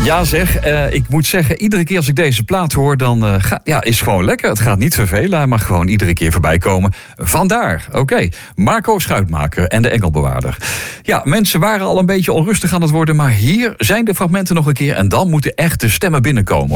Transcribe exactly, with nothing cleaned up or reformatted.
Ja zeg, uh, ik moet zeggen, iedere keer als ik deze plaat hoor, dan uh, ga, ja, is gewoon lekker. Het gaat niet vervelen, hij mag gewoon iedere keer voorbij komen. Vandaar, oké, okay. Marco Schuitmaker en de Engelbewaarder. Ja, mensen waren al een beetje onrustig aan het worden, maar hier zijn de fragmenten nog een keer en dan moeten echt de stemmen binnenkomen.